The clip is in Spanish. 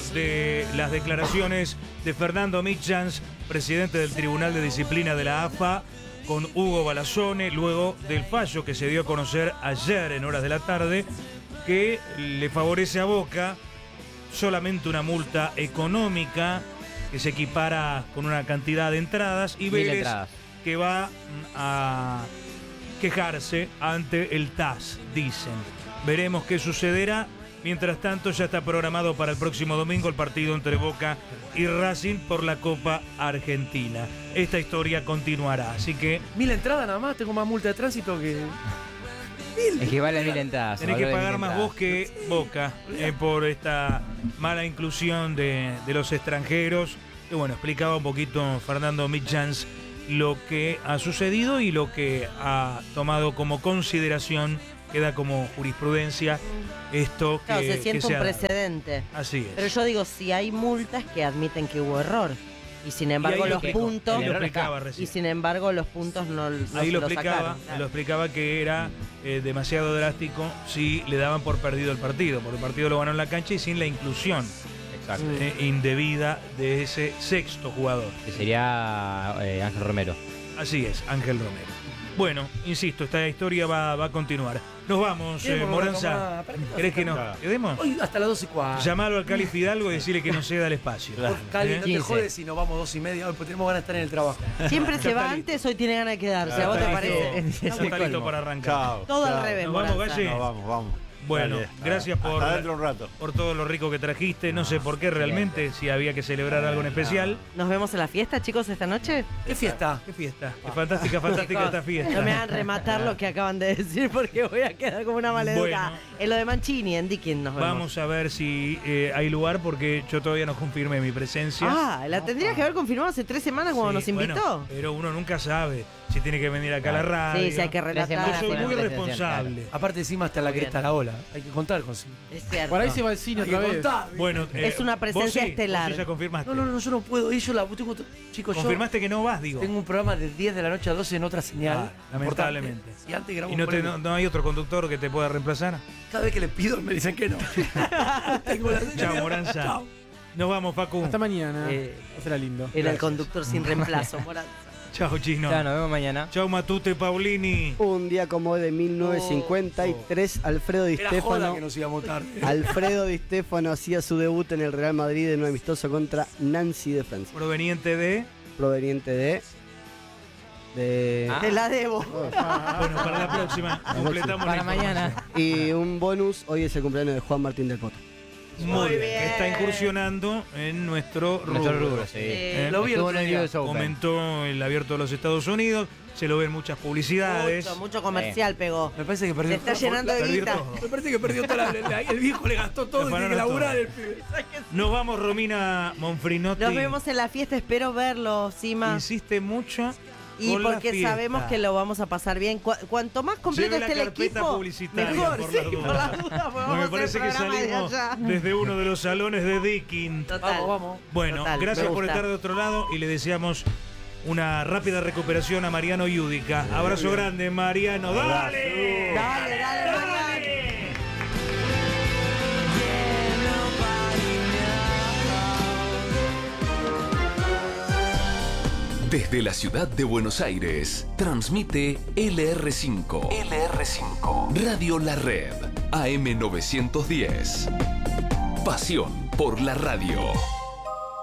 de las declaraciones de Fernando Mitjans, presidente del Tribunal de Disciplina de la AFA, con Hugo Balazzone, luego del fallo que se dio a conocer ayer en horas de la tarde, que le favorece a Boca solamente una multa económica que se equipara con una cantidad de entradas, y Vélez que va a quejarse ante el TAS, dicen. Veremos qué sucederá. Mientras tanto, ya está programado para el próximo domingo el partido entre Boca y Racing por la Copa Argentina. Esta historia continuará, así que... 1000 entradas nada más, tengo más multa de tránsito que... Es que vale 1000 entradas. Tenés que pagar más vos que Boca por esta mala inclusión de los extranjeros. Y bueno, explicaba un poquito Fernando Mitjans lo que ha sucedido y lo que ha tomado como consideración, queda como jurisprudencia esto que, claro, se siente que un precedente. Así es. Pero yo digo, si hay multas que admiten que hubo error. Y sin embargo los puntos. Y sin embargo los puntos no ahí lo explicaba, sacaron, claro. Lo explicaba que era demasiado drástico si le daban por perdido el partido, porque el partido lo ganó en la cancha y sin la inclusión indebida de ese sexto jugador. Que sería Ángel Romero. Así es, Ángel Romero. Bueno, insisto, esta historia va a continuar. Nos vamos, Moranza. ¿Querés que nos quedemos? Hoy hasta las 12:15. Llamalo al Cali Fidalgo y decirle que no ceda el espacio. Cali, no te jodes si nos vamos 2:30. Hoy tenemos ganas de estar en el trabajo. Siempre se va antes, hoy tiene ganas de quedarse. ¿A vos te parece? Está listo para arrancar. Chao. Todo al revés, ¿Nos vamos, Moranza. Galle? No, vamos. Bueno, Dale, gracias hasta dentro un rato. por todo lo rico que trajiste. No sé por qué realmente, si había que celebrar algo en especial. ¿Nos vemos en la fiesta, chicos, esta noche? ¿Qué fiesta? ¿Qué fiesta? Qué fantástica esta fiesta. No me hagan rematar lo que acaban de decir porque voy a quedar como una maleducada. Bueno. En lo de Mancini, en Dickens nos vemos. Vamos a ver si hay lugar, porque yo todavía no confirmé mi presencia. La tendrías que haber confirmado hace 3 semanas cuando nos invitó. Bueno, pero uno nunca sabe si tiene que venir acá a la radio. Sí, si hay que relatar. Yo soy muy responsable. Aparte encima hasta la cresta la ola. Hay que contar con sí. Es cierto. Por ahí se va al cine otra vez. Bueno, Es una presencia vos estelar. Vos ya confirmaste. No, yo no puedo. Y yo tengo, chicos, confirmaste que no vas, digo. Tengo un programa de 10 de la noche a 12 en otra señal. Lamentablemente. Y antes grabo ¿Y no hay otro conductor que te pueda reemplazar? Cada vez que les pido me dicen que no. Chao, Moranza. Chao. Nos vamos, Facu. Hasta mañana. Será lindo. Era el conductor sin reemplazo, Moranza. Chao, Chino. Ya, nos vemos mañana. Chao, Matute Paulini. Un día como hoy de 1953, Alfredo Di Era joda Stéfano. que nos íbamos tarde. Alfredo Di Stéfano hacía su debut en el Real Madrid en un amistoso contra Nancy de Francia. Proveniente de... Te la debo. Bueno, para la próxima. Completamos Para la mañana. Y un bonus, hoy es el cumpleaños de Juan Martín del Poto. Muy bien. bien. Está incursionando en nuestro rubro. Sí. Lo vi el Estuvo otro en el día. US Open. Comentó el Abierto de los Estados Unidos. Se lo ven muchas publicidades. Mucho comercial pegó. Me parece que perdió. Se está llenando de Perdió guita. todo. Me parece que perdió toda el viejo le gastó todo y tiene que laburar el pibe. Nos vamos, Romina Monfrinotti. Nos vemos en la fiesta, espero verlo, Sima. Insiste mucho. Y con la porque fiesta. sabemos que lo vamos a pasar bien. Cuanto más completo Lleve la esté el carpeta equipo, publicitaria, mejor, por sí, las dudas. por las dudas, porque vamos Me a hacer parece que programa de salimos allá. desde uno de los salones de Dickin. Total. Vamos. Bueno, Total, gracias me por gusta. estar de otro lado y le deseamos una rápida recuperación a Mariano Yudica. Abrazo grande, Mariano. ¡Dale! Dale, Mariano. Desde la ciudad de Buenos Aires, transmite LR5. Radio La Red, AM 910. Pasión por la radio.